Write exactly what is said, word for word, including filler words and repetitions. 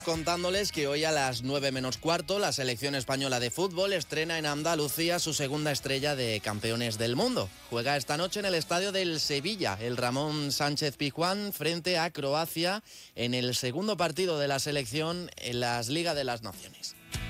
Contándoles que hoy a las nueve menos cuarto la selección española de fútbol estrena en Andalucía su segunda estrella de campeones del mundo. Juega esta noche en el estadio del Sevilla, el Ramón Sánchez Pizjuán, frente a Croacia en el segundo partido de la selección en las Ligas de las Naciones.